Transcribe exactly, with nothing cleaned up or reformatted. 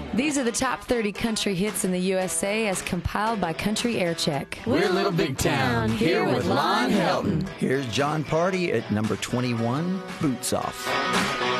These are the top thirty country hits in the U S A as compiled by Country Air Check. We're Little Big Town, here with Lon Helton. Here's John Party at number twenty-one, Boots Off.